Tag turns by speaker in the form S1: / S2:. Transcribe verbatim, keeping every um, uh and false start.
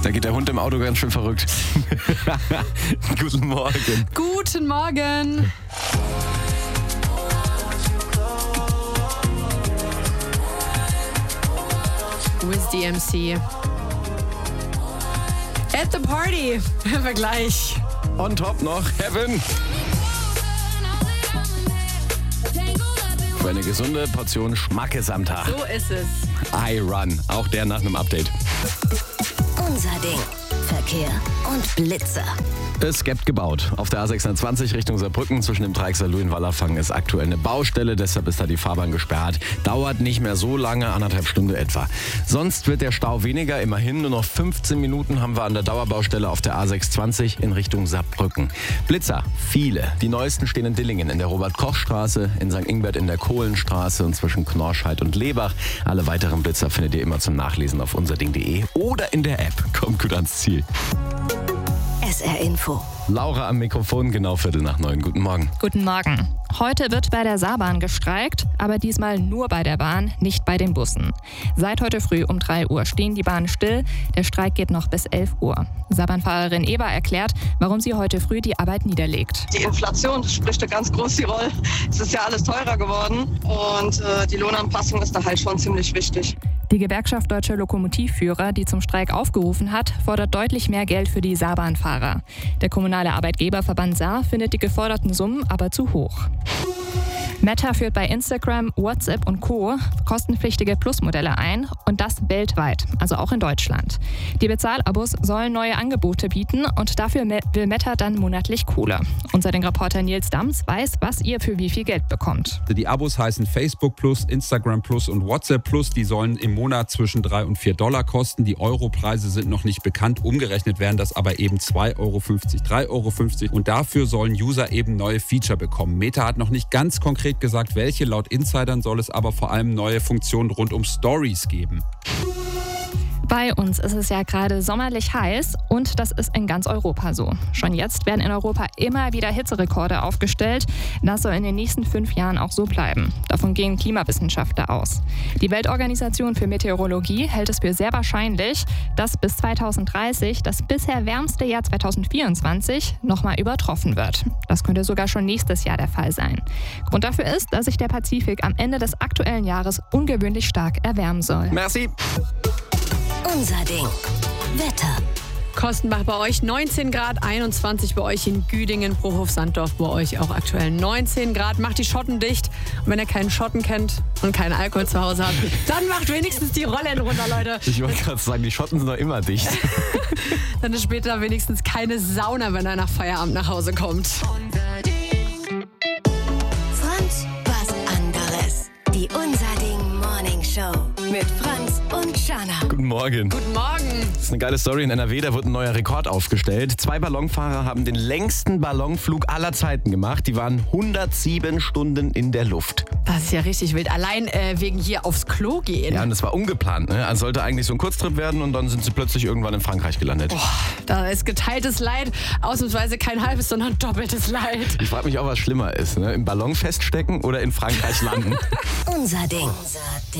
S1: Da geht der Hund im Auto ganz schön verrückt. Guten Morgen.
S2: Guten Morgen. With D M C. At the party. Vergleich.
S1: On top noch Heaven. Für eine gesunde Portion Schmackes am Tag.
S2: So ist es.
S1: I Run. Auch der nach einem Update.
S3: Unser Ding. Verkehr und Blitzer.
S1: Es gibt gebaut. Auf der A sechshundertzwanzig Richtung Saarbrücken zwischen dem Dreieck Saarlouis und Wallerfangen ist aktuell eine Baustelle, deshalb ist da die Fahrbahn gesperrt. Dauert nicht mehr so lange, anderthalb Stunden etwa. Sonst wird der Stau weniger, immerhin nur noch fünfzehn Minuten haben wir an der Dauerbaustelle auf der A sechshundertzwanzig in Richtung Saarbrücken. Blitzer, viele. Die neuesten stehen in Dillingen in der Robert-Koch-Straße, in Sankt Ingbert in der Kohlenstraße und zwischen Knorrscheid und Lebach. Alle weiteren Blitzer findet ihr immer zum Nachlesen auf unserding punkt de oder in der App. Kommt gut ans Ziel.
S3: S R Info.
S1: Laura am Mikrofon, genau Viertel nach neun. Guten Morgen.
S4: Guten Morgen. Heute wird bei der Saarbahn gestreikt, aber diesmal nur bei der Bahn, nicht bei den Bussen. Seit heute früh um drei Uhr stehen die Bahnen still. Der Streik geht noch bis elf Uhr. Saarbahnfahrerin Eber erklärt, warum sie heute früh die Arbeit niederlegt.
S5: Die Inflation spricht da ganz groß die Rolle. Es ist ja alles teurer geworden und äh, die Lohnanpassung ist da halt schon ziemlich wichtig.
S4: Die Gewerkschaft Deutsche Lokomotivführer, die zum Streik aufgerufen hat, fordert deutlich mehr Geld für die Saarbahnfahrer. Der kommunale Arbeitgeberverband Saar findet die geforderten Summen aber zu hoch. Meta führt bei Instagram, WhatsApp und Co. kostenpflichtige Plus-Modelle ein und das weltweit, also auch in Deutschland. Die Bezahlabos sollen neue Angebote bieten und dafür will Meta dann monatlich Kohle. Unser Reporter Nils Dams weiß, was ihr für wie viel Geld bekommt.
S6: Die Abos heißen Facebook Plus, Instagram Plus und WhatsApp Plus. Die sollen im Monat zwischen drei und vier Dollar kosten. Die Europreise sind noch nicht bekannt. Umgerechnet wären das aber eben zwei Euro fünfzig, drei Euro fünfzig. Und dafür sollen User eben neue Feature bekommen. Meta hat noch nicht ganz konkret gesagt, welche. Laut Insidern soll es aber vor allem neue Funktionen rund um Stories geben.
S4: Bei uns ist es ja gerade sommerlich heiß und das ist in ganz Europa so. Schon jetzt werden in Europa immer wieder Hitzerekorde aufgestellt. Das soll in den nächsten fünf Jahren auch so bleiben. Davon gehen Klimawissenschaftler aus. Die Weltorganisation für Meteorologie hält es für sehr wahrscheinlich, dass bis zweitausenddreißig das bisher wärmste Jahr zweitausendvierundzwanzig nochmal übertroffen wird. Das könnte sogar schon nächstes Jahr der Fall sein. Grund dafür ist, dass sich der Pazifik am Ende des aktuellen Jahres ungewöhnlich stark erwärmen soll.
S1: Merci.
S3: Unser Ding. Wetter.
S2: Kostenbach bei euch neunzehn Grad, einundzwanzig bei euch in Güdingen, Bruchhof-Sanddorf bei euch auch aktuell neunzehn Grad. Macht die Schotten dicht. Und wenn ihr keinen Schotten kennt und keinen Alkohol zu Hause habt, dann macht wenigstens die Rollen runter, Leute.
S1: Ich wollte gerade sagen, die Schotten sind doch immer dicht.
S2: Dann ist später wenigstens keine Sauna, wenn er nach Feierabend nach Hause kommt.
S3: Franz, was anderes. Die Unser Ding Morning Show mit Franz und Shanna.
S1: Guten Morgen.
S2: Guten Morgen.
S1: Das ist eine geile Story. In N R W, da wurde ein neuer Rekord aufgestellt. Zwei Ballonfahrer haben den längsten Ballonflug aller Zeiten gemacht. Die waren hundertsieben Stunden in der Luft.
S2: Das ist ja richtig wild. Allein äh, wegen hier aufs Klo gehen.
S1: Ja, und das war ungeplant. Ne? Also sollte eigentlich so ein Kurztrip werden und dann sind sie plötzlich irgendwann in Frankreich gelandet.
S2: Boah, da ist geteiltes Leid. Ausnahmsweise kein halbes, sondern doppeltes Leid.
S1: Ich frage mich auch, was schlimmer ist. Ne? Im Ballon feststecken oder in Frankreich landen?
S3: Unser Ding.